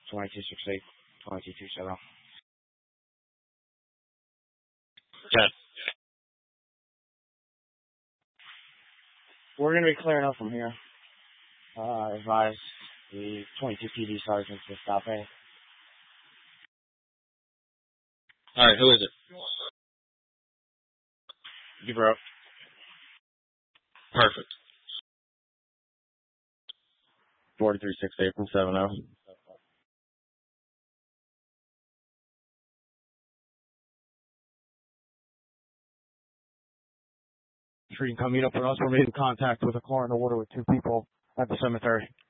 2268, 2227. Okay. We're going to be clearing up from here. Advise the 22 PD sergeant to stop A. All right, who is it? You broke. Perfect. 4368 from 70. Sure, you can come meet up with us. We're making contact with a car in the water with two people at the cemetery.